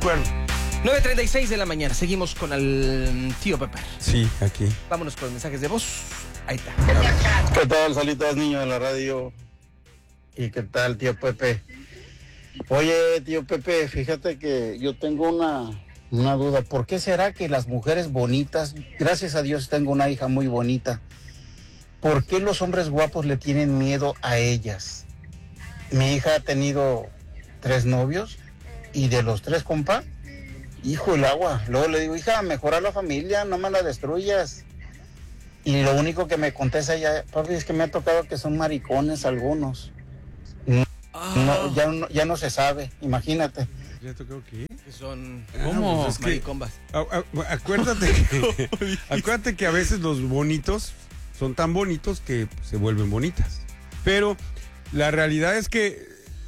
Bueno. 9:36 de la mañana. Seguimos con el tío Pepe. Sí, aquí. Vámonos con mensajes de voz. Ahí está. ¿Qué tal, Salitas, niño de la radio? ¿Y qué tal, tío Pepe? Oye, tío Pepe, fíjate que yo tengo una duda. ¿Por qué será que las mujeres bonitas, gracias a Dios tengo una hija muy bonita, ¿por qué los hombres guapos le tienen miedo a ellas? Mi hija ha tenido 3 novios y de los 3, compa, hijo el agua. Luego le digo, hija, mejora la familia, no me la destruyas. Y lo único que me contesta ella, papi, es que me ha tocado que son maricones algunos. Ya no se sabe, imagínate. ¿Ya tocó qué? Que son ¿Cómo? pues maricombas. Acuérdate que a veces los bonitos son tan bonitos que se vuelven bonitas. Pero la realidad es que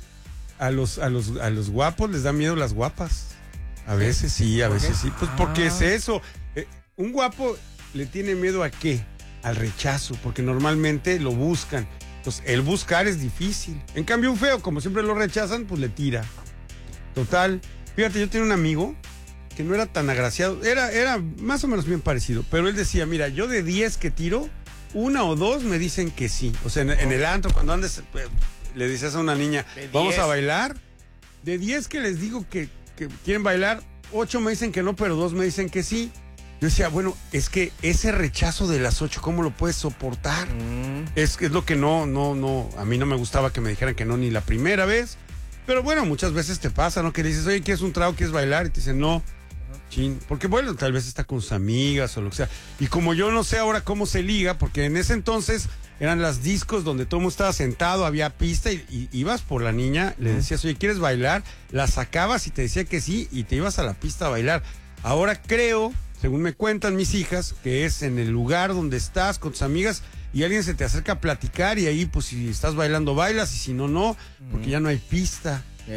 a los guapos les da miedo las guapas. A veces sí, a veces sí. Pues porque es eso. Un guapo le tiene miedo ¿a qué? Al rechazo, porque normalmente lo buscan. Entonces, el buscar es difícil. En cambio, un feo, como siempre lo rechazan, pues le tira. Total. Fíjate, yo tenía un amigo que no era tan agraciado. Era más o menos bien parecido. Pero él decía, mira, yo de 10 que tiro, 1 o 2 me dicen que sí. O sea, en el antro, cuando andes, le dices a una niña, vamos a bailar. De 10 que les digo que quieren bailar, 8 me dicen que no, pero 2 me dicen que sí. Yo decía, bueno, es que ese rechazo de las 8, ¿cómo lo puedes soportar? Es lo que no, a mí no me gustaba que me dijeran que no ni la primera vez. Pero bueno, muchas veces te pasa, ¿no? Que le dices, oye, ¿quieres un trago? ¿Quieres bailar? Y te dicen, no. Chin. Porque bueno, tal vez está con sus amigas o lo que sea. Y como yo no sé ahora cómo se liga, porque en ese entonces eran las discos donde todo el mundo estaba sentado, había pista y ibas por la niña, le decías, oye, ¿quieres bailar? La sacabas y te decía que sí y te ibas a la pista a bailar. Ahora creo, según me cuentan mis hijas, que es en el lugar donde estás con tus amigas y alguien se te acerca a platicar y ahí pues si estás bailando bailas y si no, no, porque ya no hay pista.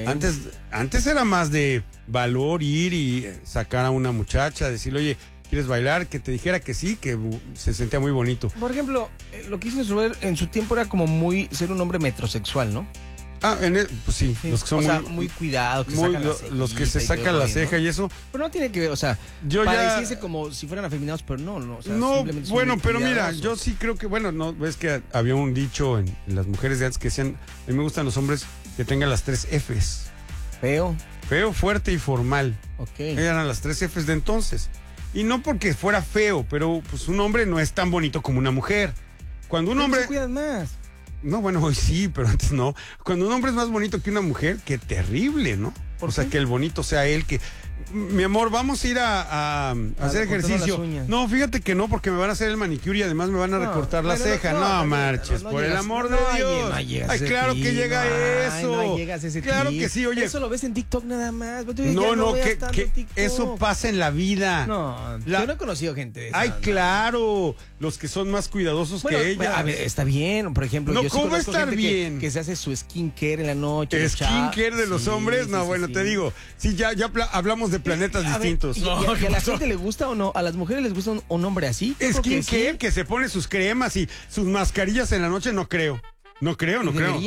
Antes era más de valor ir y sacar a una muchacha, decirle, oye, ¿quieres bailar? Que te dijera que sí, que se sentía muy bonito. Por ejemplo, lo que hizo en su tiempo era como ser un hombre metrosexual, ¿no? Pues sí, los que son muy cuidados, los que se sacan la ceja y eso. Pero no tiene que ver, o sea, pareciese como si fueran afeminados, pero no, o sea, no, simplemente bueno, pero mira, yo sí creo que, bueno, no, ves que había un dicho en las mujeres de antes que decían, a mí me gustan los hombres que tengan las 3 Fs. Feo, fuerte y formal. Ok. Eran las 3 Fs de entonces. Y no porque fuera feo, pero pues un hombre no es tan bonito como una mujer. Cuando un hombre... se cuidan más. No, bueno, hoy sí, pero antes no. Cuando un hombre es más bonito que una mujer, qué terrible, ¿no? O sea, que el bonito sea él, que... Mi amor, vamos a ir a hacer ejercicio. No, fíjate que no, porque me van a hacer el manicure y además me van a recortar la ceja. No marches, por el amor de Dios. Ay, claro que llega eso. No llegas a ese claro que sí, oye. Eso lo ves en TikTok nada más. No, que eso pasa en la vida. No, yo no he conocido gente de esa. Ay, claro, los que son más cuidadosos que ella. A ver, está bien, por ejemplo. No, yo sí ¿cómo va a estar bien? Que se hace su skincare en la noche. ¿Skincare de los hombres? No, bueno, te digo, sí, ya hablamos de planetas distintos. ¿Y a la gente le gusta o no? ¿A las mujeres les gusta un hombre así? ¿Skincare? Que se pone sus cremas y sus mascarillas en la noche, no creo. No creo. No creo.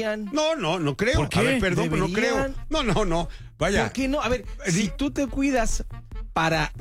¿Por qué? A ver, perdón, pero no creo. No. Vaya. ¿Por qué no? A ver, si tú te cuidas para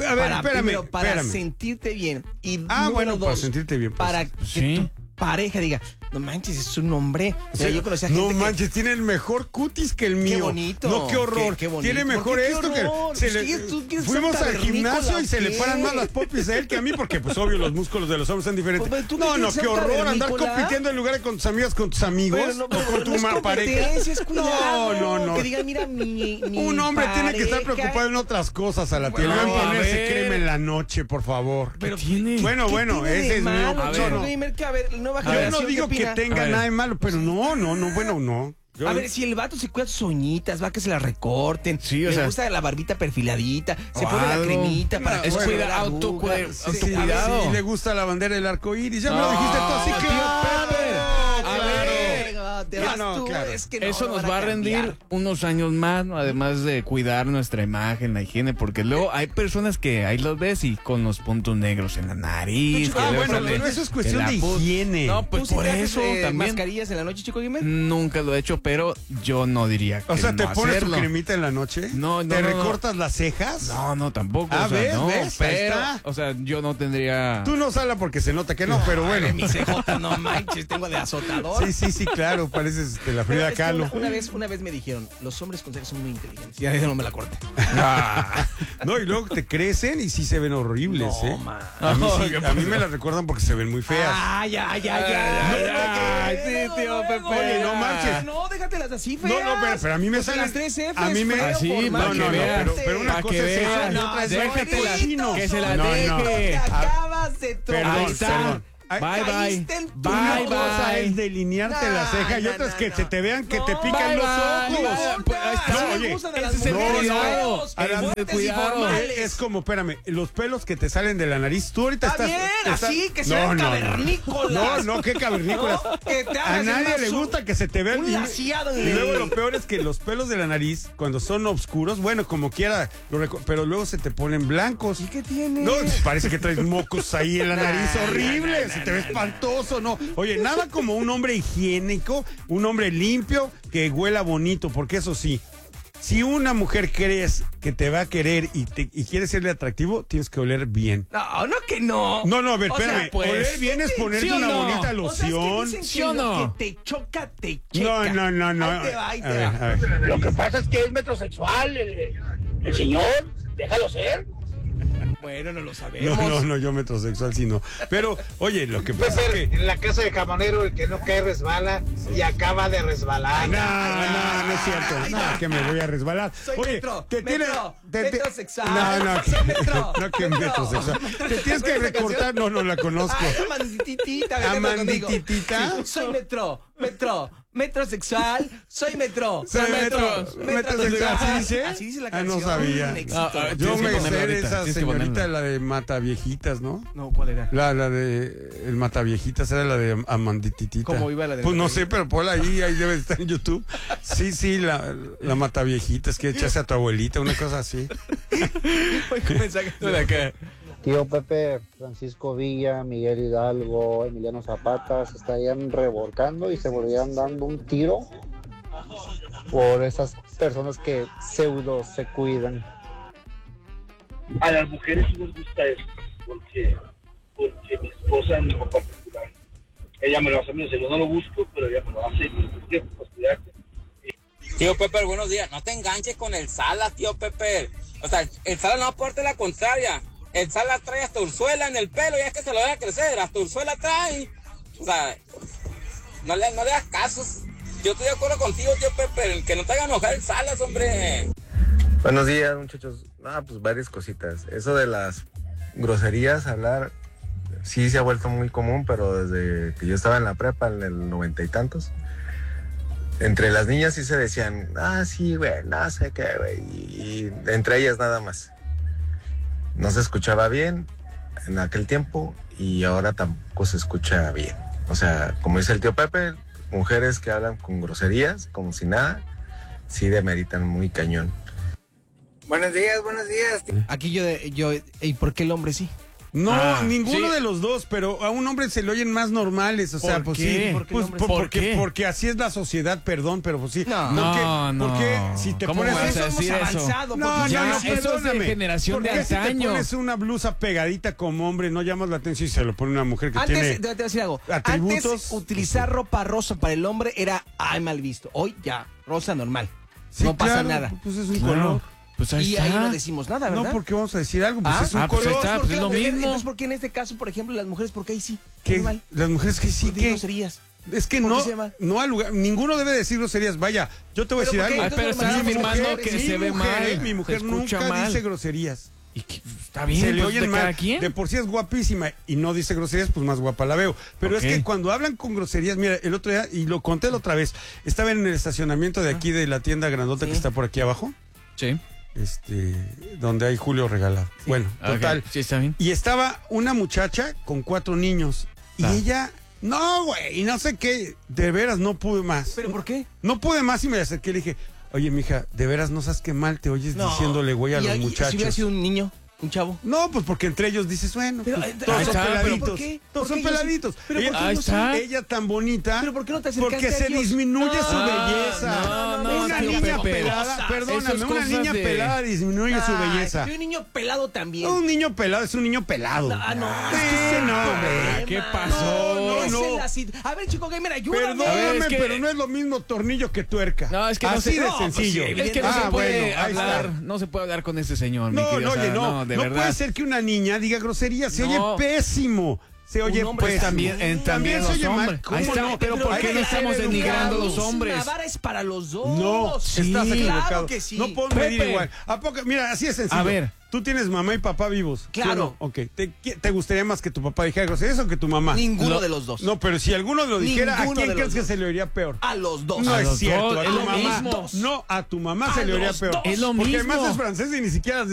sentirte bien y para sentirte bien. Pues, para que tu pareja diga, no manches, es un hombre. O sea, yo conocía gente tiene el mejor cutis que el mío. Qué bonito. No, qué horror. Qué bonito. Tiene mejor esto que fuimos al gimnasio y se le paran más las popis a él que a mí, porque pues obvio los músculos de los hombres son diferentes. Pues, no, qué horror andar compitiendo en lugar de con tus amigas, con tus amigos, o con tu pareja. No. Que digan, mira, mi un hombre tiene que estar preocupado en otras cosas, a la tía. No en ponerse crema en la noche, por favor. Pero tiene. Bueno, ese es mi opinión. Yo no digo que tenga nada de malo, pero no, bueno, no. A ver, si el vato se cuida sus uñitas, va que se la recorten. Sí, le gusta la barbita perfiladita, se pone la cremita para que autocuidado. Si le gusta la bandera del arco iris, ya me lo dijiste tú, así que. no, claro. Es que no Eso lo nos van va a rendir cambiar. unos años más, ¿no? Además de cuidar nuestra imagen, la higiene, porque luego hay personas que ahí los ves y con los puntos negros en la nariz. Ah, bueno, pero eso es cuestión de higiene. No, pues ¿Tú sí por te haces, eso también. mascarillas en la noche, Chico Guimel? Nunca lo he hecho, pero yo no diría que O sea, ¿te no pones hacerlo. tu cremita en la noche? No, no, ¿Te no, recortas las cejas? No, tampoco. Ah, o sea, ¿ves? no, ¿ves? Ahí pero, está. o sea, yo no tendría... Tú no sala porque se nota que no, pero bueno. Mi CJ, no manches, tengo de azotador. Sí, claro, pareces la Pero Frida es que Kahlo. una vez me dijeron, los hombres con cejas son muy inteligentes. Y ahí no me la corte. No, y luego te crecen y sí se ven horribles, No, ¿eh? man. A mí, No, sí, ¿qué a mí pasó? me las recuerdan porque se ven muy feas. Ya. Sí, tío Pepe. Oye, no marches. No, déjatelas así, feas. No, pero a mí me Pues salen... las tres Fs, a mí me... feo, Así, formal, no, feo. pero una Pa' cosa que es eso veas. y otra es Déjatela, cochino. que se la No, deje. no. Te acabas de Perdón, tropezar. perdón. Ay, Bye, Caíste en bye. tu Una Bye, cosa bye. es delinearte No, la ceja y no, otra es no, que no. se te vean que te No. pican Bye, los bye. ojos. Pues, ahí está. No, No, oye, gustan de ese las es el mujeres cuidado. feos, Ese es el fuertes y cuidado. formales. Es como, espérame, los pelos que te salen de la nariz, tú ahorita Está estás... bien, así, que sean cavernícolas. No, qué cavernícolas. No, que te A hagas nadie más le gusta que se te vean... un laciado en Y el- luego lo peor es que los pelos de la nariz, cuando son oscuros, bueno, como quiera, pero luego se te ponen blancos. ¿Y qué tiene? No, parece que traes mocos ahí en la nariz, horrible, se te ve espantoso, no. Oye, nada como un hombre higiénico, un hombre limpio, que huela bonito, porque eso sí, si una mujer crees que te va a querer y quieres serle atractivo, tienes que oler bien. No, que no. No, a ver, O sea, espérame, pues, oler bien es ponerte ¿sí o una no? bonita O sea, loción. es que dicen ¿Sí que o lo no? que te choca, te checa. No. Ahí te A ver, va. a ver. Lo que pasa es que es metrosexual el señor, déjalo ser. Bueno, no lo sabemos. No, yo metrosexual sí no. Pero, oye, lo que pasa es que... En la casa de Camonero, el que no cae resbala y acaba de resbalar. No es cierto. No, que me voy a resbalar. Soy metrosexual. No, Soy metro. no, que metrosexual. Te tienes que recortar. No la conozco. Ay, Amandititita. ¿Amandititita? Soy metrosexual. Soy metro. Metrosexual. ¿Así dice? Así dice la Ah, canción. no sabía. Un éxito. Yo Tienes que me ponerla sé de ahorita, esa tienes que señorita, ponerla. la de Mataviejitas, ¿no? No, ¿cuál era? La de el Mataviejitas era la de Amandititita. ¿Cómo iba la de Pues no Mataviejitas? sé, pero ponla ahí debe de estar en YouTube. Sí, la Mataviejitas, que echase a tu abuelita, una cosa así. Voy con mensaje de acá. Tío Pepe, Francisco Villa, Miguel Hidalgo, Emiliano Zapata se estarían revolcando y se volvían dando un tiro por esas personas que pseudo se cuidan. A las mujeres sí les gusta eso, porque mi esposa, mi papá particular, ella me lo hace a mí, yo no lo busco, pero ella me lo hace y me dice, pues cuidarte. Tío Pepe, buenos días. No te enganches con el Salas, tío Pepe. O sea, el Salas no aporta la contraria. El Salas trae hasta Ursuela en el pelo y es que se lo deja crecer. Hasta Ursuela trae. O sea, no le hagas caso. Yo estoy de acuerdo contigo, tío Pepe. Que no te haga enojar el Salas, hombre. Buenos días, muchachos. Pues varias cositas. Eso de las groserías, hablar, sí se ha vuelto muy común, pero desde que yo estaba en la prepa, en el 90 y tantos, entre las niñas sí se decían, sí, güey, no sé qué, güey, y entre ellas nada más. No se escuchaba bien en aquel tiempo y ahora tampoco se escucha bien. O sea, como dice el tío Pepe, mujeres que hablan con groserías, como si nada, sí demeritan muy cañón. Buenos días. Aquí yo, ¿y por qué el hombre sí? No, ninguno sí. de los dos, pero a un hombre se le oyen más normales, o sea, ¿Por pues qué? sí, ¿Por qué pues, el hombre? ¿Por qué? porque así es la sociedad, perdón, pero pues sí. No. Porque si te ¿Cómo pones vas a somos decir eso? avanzados. No, Ya, no, eso es de perdóname. generación de ¿Por qué si te antaño? pones una blusa pegadita como hombre, no llamas la atención y se lo pone una mujer que Antes, tiene te voy a decir algo. atributos? Antes, utilizar ropa rosa para el hombre era mal visto. Hoy ya, rosa normal. Sí, no pasa claro, nada. Pues es un Claro. color. Pues ahí Y está. ahí no decimos nada, ¿verdad? No, porque vamos a decir algo, pues es un pues ahí color. está, pues es lo mismo. Entonces, ¿por qué en este caso, por ejemplo, las mujeres, por qué ahí sí? ¿Qué? Normal. Las mujeres que sí, ¿Por qué que groserías? es que ¿Por no, qué se llama? no al lugar, ninguno debe decir groserías. Vaya, yo te voy a Pero decir ¿por qué? algo. Pero estás Mi afirmando mujer- que mi se ve mujer, mal. mi mujer se escucha nunca mal. dice groserías. Y que, está bien, Se le pues, oyen de mal. cada quien. De por sí es guapísima y no dice groserías, pues más guapa la veo. Pero Ok. es que cuando hablan con groserías, mira, el otro día, y lo conté la otra vez, estaba en el estacionamiento de aquí de la tienda grandota que está por aquí abajo, Sí. donde hay Julio Regalado. Bueno, Ok, total. sí, está bien. Y estaba una muchacha con 4 niños y Ah. ella No, güey, y no sé qué. De veras, no pude más. ¿Pero por qué? No pude más y me acerqué y le dije, oye, mija, de veras no sabes qué mal te oyes diciéndole güey a los muchachos. ¿Si hubiera sido un niño? ¿Un chavo? No, pues porque entre ellos dices, bueno, pero, pues, todos son peladitos. ¿por qué? Todos son peladitos. Pero ella tan bonita. ¿Pero por qué no te acercaste Porque a se ellos? disminuye su belleza. Una niña pelada, perdóname, una niña pelada disminuye su belleza. Y un niño pelado también. Un niño pelado es un niño pelado. ¿Qué pasó? No. A ver, chico gamer, ayúdame. Perdóname, pero no es lo mismo tornillo que tuerca. No, es que así de sencillo. Es que no se puede hablar, está. no se puede hablar con ese señor. No, de verdad. Puede ser que una niña diga grosería, se oye pésimo. Se oye pues también se oye mal. Ahí está, no? pero ¿por qué no estamos denigrando a los hombres? La vara es para los dos. No, sí, estás equivocado. Claro que sí. No puedo medir igual. ¿A poco? Mira, así es sencillo. A ver. Tú tienes mamá y papá vivos. Claro. ¿Sí o no? Ok. ¿Te gustaría más que tu papá dijera groserías o que tu mamá? Ninguno de los dos. No, pero si alguno lo dijera, ¿a quién crees que se le oiría peor? A los dos. No es cierto. A tu mamá. No, a tu mamá se le oiría peor. Es lo mismo. Porque además es francés y ni siquiera